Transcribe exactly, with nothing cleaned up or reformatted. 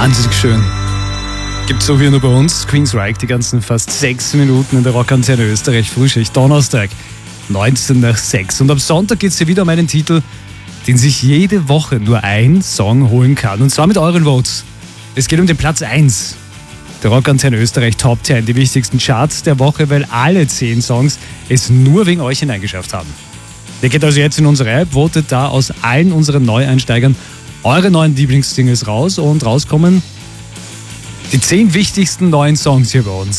Wahnsinnig schön. Gibt's so wie nur bei uns. Queensryche, die ganzen fast sechs Minuten in der Rockantenne Österreich Frühschicht. Donnerstag, neunzehn nach sechs. Und am Sonntag geht's hier wieder um einen Titel, den sich jede Woche nur ein Song holen kann. Und zwar mit euren Votes. Es geht um den Platz eins der Rockantenne Österreich Top zehn, die wichtigsten Charts der Woche, weil alle zehn Songs es nur wegen euch hineingeschafft haben. Ihr geht also jetzt in unsere App, votet da aus allen unseren Neueinsteigern eure neuen Lieblingssingles raus und rauskommen die zehn wichtigsten neuen Songs hier bei uns.